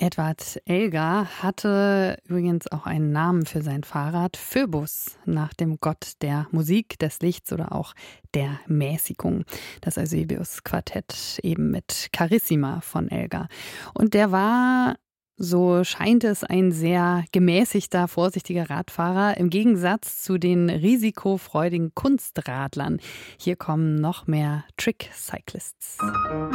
Edward Elgar hatte übrigens auch einen Namen für sein Fahrrad, Phöbus, nach dem Gott der Musik, des Lichts oder auch der Mäßigung. Das Eusebius-Quartett eben mit Carissima von Elgar. Und der war, so scheint es, ein sehr gemäßigter, vorsichtiger Radfahrer im Gegensatz zu den risikofreudigen Kunstradlern. Hier kommen noch mehr Trick-Cyclists.